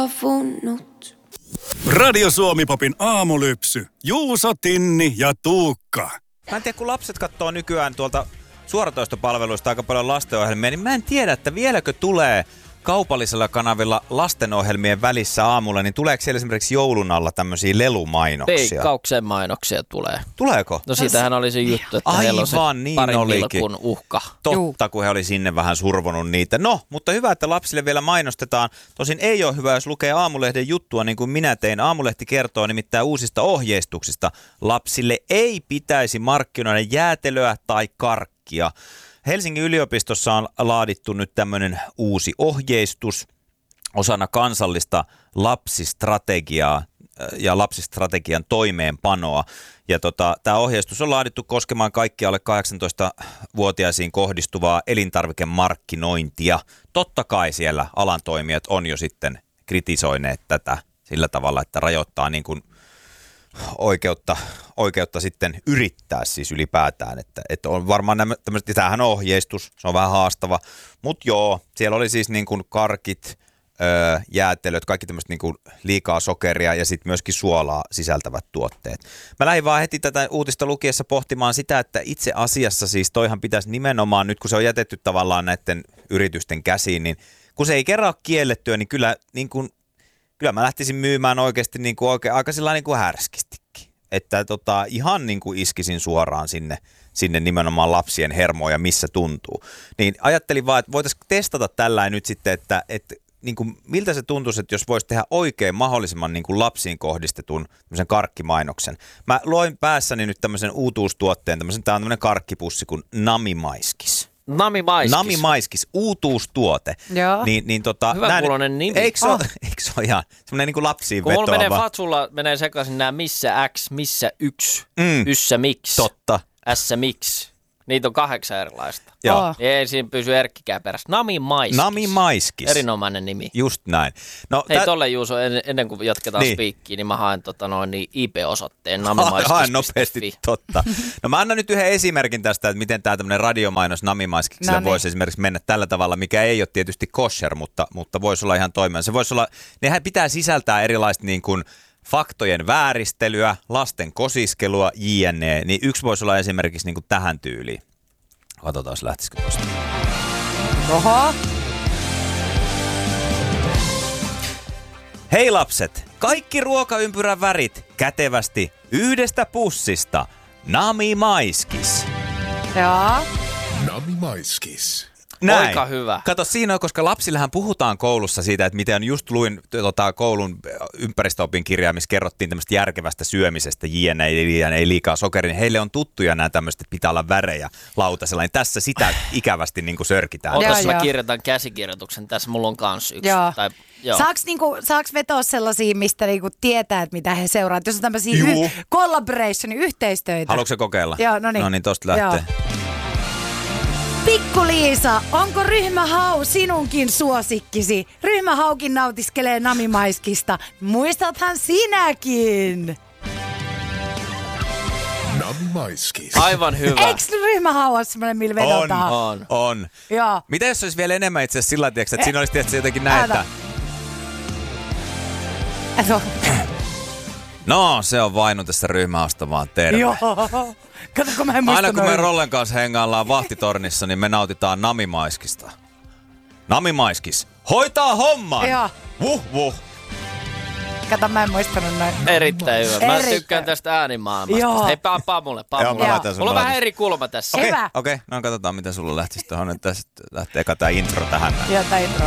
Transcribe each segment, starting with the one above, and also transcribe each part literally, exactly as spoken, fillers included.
Radio Suomi-popin aamulypsy. Juuso, Tinni ja Tuukka. Mä en tiedä, kun lapset katsoo nykyään tuolta suoratoistopalveluista aika paljon lastenohjelmia, niin mä en tiedä, että vieläkö tulee kaupallisella kanavilla lastenohjelmien välissä aamulla, niin tuleeko siellä esimerkiksi joulun alla tämmöisiä lelumainoksia? Veikkauksen mainoksia tulee. Tuleeko? No siitähän oli se juttu, että aivan, heillä on se niin parin olikin. pilkun uhka. Totta, Juu. kun he oli sinne vähän survonut niitä. No, mutta hyvä, että lapsille vielä mainostetaan. Tosin ei ole hyvä, jos lukee Aamulehden juttua, niin kuin minä tein. Aamulehti kertoo nimittäin uusista ohjeistuksista. Lapsille ei pitäisi markkinoida jäätelöä tai karkkia. Helsingin yliopistossa on laadittu nyt tämmöinen uusi ohjeistus osana kansallista lapsistrategiaa ja lapsistrategian toimeenpanoa. Ja tota, tämä ohjeistus on laadittu koskemaan kaikkia alle kahdeksantoistavuotiaisiin kohdistuvaa elintarvikemarkkinointia. Totta kai siellä alan toimijat on jo sitten kritisoineet tätä sillä tavalla, että rajoittaa niin kuin Oikeutta, oikeutta sitten yrittää siis ylipäätään, että, että on varmaan nämä tämmöiset, tämähän on ohjeistus, se on vähän haastava, mutta joo, siellä oli siis niin kuin karkit, öö, jäätelöt, kaikki tämmöiset niin kuin liikaa sokeria ja sitten myöskin suolaa sisältävät tuotteet. Mä lähdin vaan heti tätä uutista lukiessa pohtimaan sitä, että itse asiassa siis toihan pitäisi nimenomaan nyt, kun se on jätetty tavallaan näiden yritysten käsiin, niin kun se ei kerran ole kiellettyä, niin kyllä niin kuin Kyllä mä lähtisin myymään oikeasti niin kuin oikein, aika sillä niin kuin härskistikin. Että tota, ihan niin kuin iskisin suoraan sinne, sinne nimenomaan lapsien hermoja, missä tuntuu. Niin ajattelin vaan, että voitaisiin testata tällainen nyt sitten, että, että niin kuin, miltä se tuntuisi, että jos voisi tehdä oikein mahdollisimman niin kuin lapsiin kohdistetun tämmöisen karkkimainoksen. Mä loin päässäni nyt tämmöisen uutuustuotteen, tämmöisen, tämä on tämmöinen karkkipussi kuin Namimaiskis. Namimaiskis. Namimaiskis, uutuustuote. Joo. Niin, niin tota, Hyvän kuuloinen nimi. Eikö se, oh. Oh. eikö se ole ihan semmoinen niin kuin lapsiin Kun mulla vetoava? menee Fatsulla, menee sekaisin nämä missä X, missä yksi, Mm. yssä miksi, Totta. S miksi. Niitä on kahdeksan erilaista. Joo. Oh. Ei siinä pysy erkkikään perässä. Namimaiskis. Namimaiskis. Erinomainen nimi. Just näin. No, Hei tä- tolle Juuso, en, ennen kuin jatketaan Niin. spiikkiin, niin mä haen tota noin niin I P-osoitteen Haen namimaiskis piste nopeasti, fi. totta. No mä annan nyt yhden esimerkin tästä, että miten tämä tämmöinen radiomainos Namimaiskikselle No niin. voisi esimerkiksi mennä tällä tavalla, mikä ei ole tietysti kosher, mutta, mutta voisi olla ihan toimia. Se voisi olla, nehän pitää sisältää erilaista niin kuin faktojen vääristelyä, lasten kosiskelua, jne. Niin yksi voisi olla esimerkiksi niin kuin tähän tyyliin. Katsotaan, jos lähtisikö tuosta. Oho. Hei lapset, kaikki ruokaympyrän värit kätevästi yhdestä pussista. Namimaiskis. Joo. Namimaiskis. Näin. Poika hyvä. Kato, siinä on, koska lapsillehän puhutaan koulussa siitä, että miten just luin tota, koulun ympäristöopin kirjaa, missä kerrottiin tämmöistä järkevästä syömisestä, jne, ei liikaa sokeria. Heille on tuttuja nämä tämmöiset, että pitää olla värejä lautasella. Niin tässä sitä ikävästi niin kuin sörkitään. Otas Joo, mä joo. kirjoitan käsikirjoituksen. Tässä mulla on kans yksi. Joo. Tai, joo. Saaks, niinku, saaks vetoa sellaisia, mistä niinku tietää, että mitä he seuraavat? Jos on tämmöisiä Juu. y- collaboration, yhteistöitä. Haluatko se kokeilla? Joo, no niin. No niin, tosta lähtee. Joo. Pikku-Liisa, onko ryhmähau sinunkin suosikkisi? Ryhmähaukin nautiskelee namimaiskista. Muistathan sinäkin. Namimaiskis. Aivan hyvä. Eikö ryhmähau ole semmoinen, millä On, vedotaan? On. on. Joo. Mitä jos olisi vielä enemmän itse asiassa sillä tavalla, että siinä olisi tietysti jotenkin näin, Älä. että Joo. no, se on Vainu tässä ryhmähausta vaan, terve. Joo. Kato, kun mä en muista Aina kun me noin. Rollen kanssa hengaillaan vahtitornissa, niin me nautitaan Namimaiskista. Namimaiskis. Hoitaa homman! Joo. Vuh, vuh. Kato, mä en muistanut noin. Erittäin hyvä. Mä Erittäin. tykkään tästä äänimaailmasta. Joo. Hei, paa, paa mulle, paa Joo, mä mulle. laitan sun Mulla on vähän laitan. eri kulma tässä. Okei. Okei, Hyvä. okei. No katsotaan, mitä sulla lähtisi tuohon. Nyt tästä lähtee eka tää intro tähän. Joo, tää intro.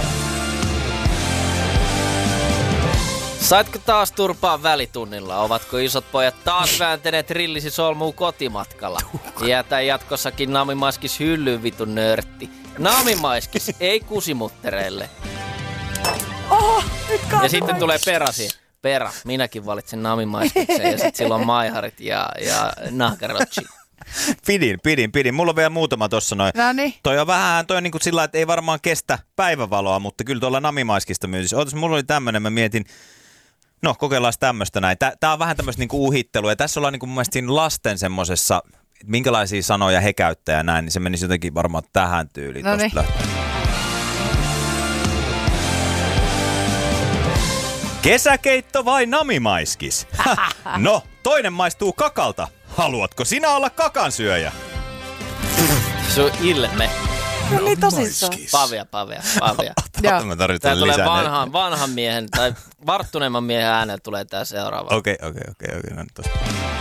Saitko taas turpaa välitunnilla? Ovatko isot pojat taas vääntäneet rillisi solmuu kotimatkalla? Jätä jatkossakin namimaiskis hyllyyn vitun nörtti. Namimaiskis, ei kusimuttereille. Oho, nyt kaatui Ja sitten kaikki. tulee perasi. Pera, minäkin valitsen namimaiskiksen ja sitten silloin maiharit ja, ja nahkarotsi. Pidin, pidin, pidin. Mulla on vielä muutama tossa noin. Noniin. Toi on vähän, toi on niinku sillä, että ei varmaan kestä päivävaloa, mutta kyllä tuolla Namimaiskista myynnissä. Ootas, mulla oli tämmönen, mä mietin, no kokeillaan tämmöstä näin. Tää, tää on vähän tämmöistä niinku uhittelua ja tässä ollaan niinku mun mielestä siinä lasten semmosessa, minkälaisia sanoja he käyttää ja näin, niin se menisi jotenkin varmaan tähän tyyliin. Noniin. Tosta lähtee. Kesäkeitto vai namimaiskis? No, toinen maistuu kakalta. Haluatko sinä olla kakansyöjä? Sun ilme. No niin tosissaan. Namimaiskis. Pavea, pavea, pavea. Joo. Mä Tää tarvitsen tulee lisää. vanhan, vanhan miehen tai varttuneemman miehen äänellä tulee tää seuraava. Okei, okei, okei, okei. No nyt tosta.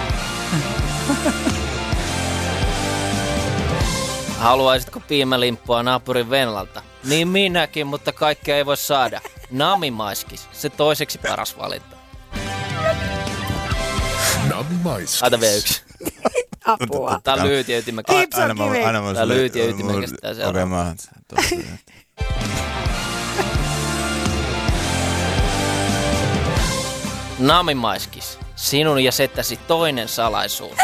Haluaisitko piimälimppua naapurin Venlalta? Niin minäkin, mutta kaikkea ei voi saada. Namimaiskis, se toiseksi paras valinta. Namimaiskis. Laita vielä yksi. Apua. Tää on lyhyt ja ytimekäs. Kipsa Aina mä, kivi. aina mä Tää lyhyt ja ytimekäs tää seuraava. Okei, mä oon tossa. Namimaiskis, sinun ja setäsi toinen salaisuus.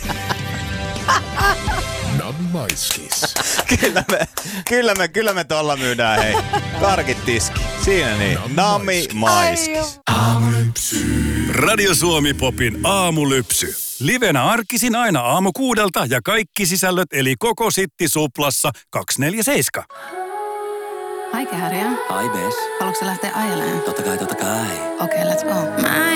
Namimaiskis. Kyllä me, kyllä me, kyllä me tolla myydään, hei. Karkit tiski. Siinä niin. Nami maiskis. Radio Suomi Popin aamulypsy. Livenä arkisin aina aamu kuudelta ja kaikki sisällöt eli koko sitti suplassa kaksikymmentäneljä seitsemän. Hi Kääriä. Hi Bess. Haluatko lähteä ajelemaan? Totta kai, totta kai. Okei, okay, let's go. Mä